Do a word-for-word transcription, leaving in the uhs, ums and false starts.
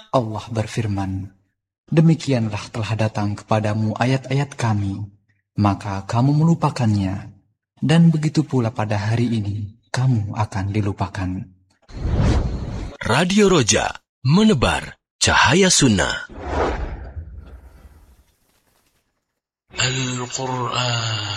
Allah berfirman, demikianlah telah datang kepadamu ayat-ayat kami, maka kamu melupakannya, dan begitu pula pada hari ini kamu akan dilupakan. Radio Roja, menebar cahaya sunnah. Al-Quran